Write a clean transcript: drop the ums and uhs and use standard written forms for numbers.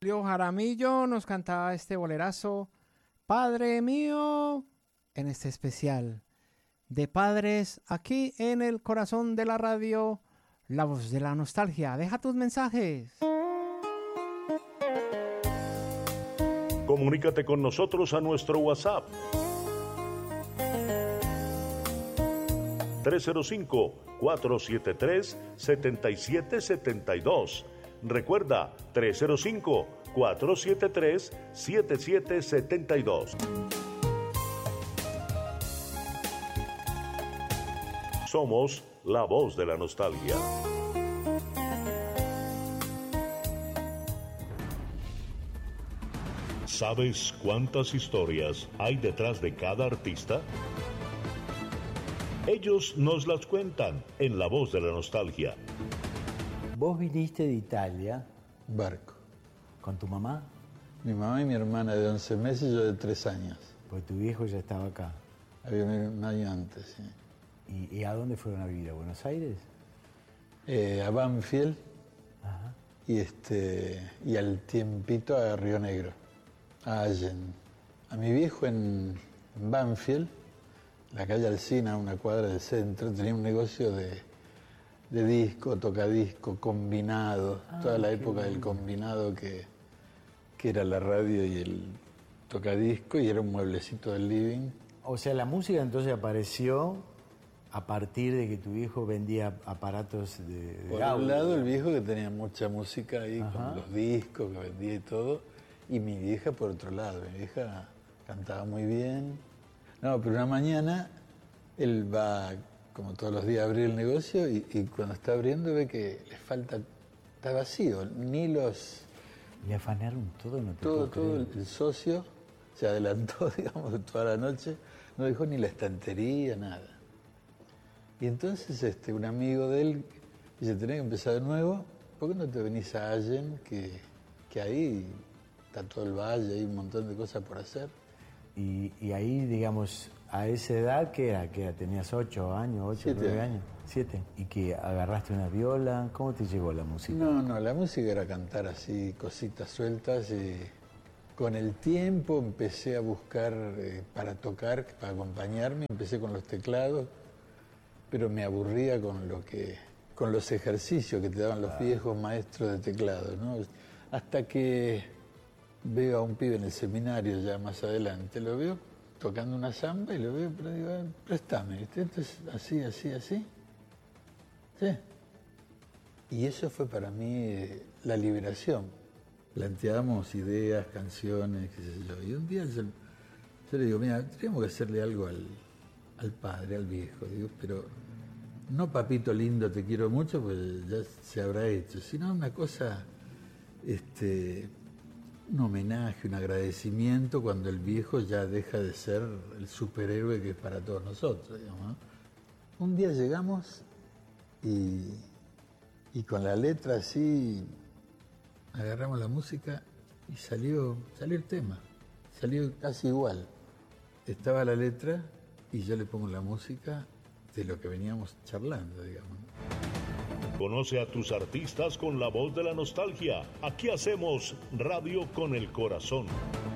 Julio Jaramillo nos cantaba este bolerazo, Padre mío, en este especial de padres, aquí en el corazón de la radio, la voz de la nostalgia. Deja tus mensajes. Comunícate con nosotros a nuestro WhatsApp 305-473-7772. Recuerda, 305-473-7772. Somos la voz de la nostalgia. ¿Sabes cuántas historias hay detrás de cada artista? Ellos nos las cuentan en La Voz de la Nostalgia. Vos viniste de Italia. Barco. ¿Con tu mamá? Mi mamá y mi hermana de 11 meses y yo de 3 años. Pues tu viejo ya estaba acá. Había un año antes, sí. ¿Y a dónde fueron a vivir? ¿A Buenos Aires? A Banfield. Ajá. Y al tiempito a Río Negro, a Allen. A mi viejo en Banfield, la calle Alsina, una cuadra del centro, tenía un negocio de disco, tocadisco, combinado, toda la época del combinado que era la radio y el tocadisco, y era un mueblecito del living. O sea, la música entonces apareció a partir de que tu viejo vendía aparatos de Por audio. un lado, el viejo que tenía mucha música ahí, Ajá, con los discos que vendía y todo, y mi vieja por otro lado. Mi vieja cantaba muy bien. No, pero una mañana él va, como todos los días, a abrir el negocio y cuando está abriendo ve que le falta, está vacío, ni los... Le afanaron todo, no te Todo puedo creer. el socio se adelantó, digamos, toda la noche, no dejó ni la estantería, nada. Y entonces un amigo de él dice, tenés que empezar de nuevo, ¿por qué no te venís a Allen, que ahí está todo el valle, hay un montón de cosas por hacer? Y ahí, digamos, a esa edad, ¿qué era? ¿Tenías 8 años, 8, 7 9 años? 7. ¿Y que agarraste una viola? ¿Cómo te llegó la música? No, la música era cantar así, cositas sueltas, y con el tiempo empecé a buscar para tocar, para acompañarme, empecé con los teclados, pero me aburría con los ejercicios que te daban los viejos maestros de teclado, ¿no? Hasta que veo a un pibe en el seminario ya más adelante, lo veo tocando una samba y lo veo, pero digo, préstame, ¿viste? Esto es así, así, así. Sí. Y eso fue para mí la liberación. Planteábamos ideas, canciones, qué sé yo. Y un día yo le digo, mira, tenemos que hacerle algo al padre, al viejo. Digo, pero no papito lindo, te quiero mucho, pues ya se habrá hecho, sino una cosa, un homenaje, un agradecimiento cuando el viejo ya deja de ser el superhéroe que es para todos nosotros, digamos, ¿no? Un día llegamos y con la letra así agarramos la música y salió el tema, salió casi igual. Estaba la letra y yo le pongo la música de lo que veníamos charlando, digamos. Conoce a tus artistas con La Voz de la Nostalgia. Aquí hacemos radio con el corazón.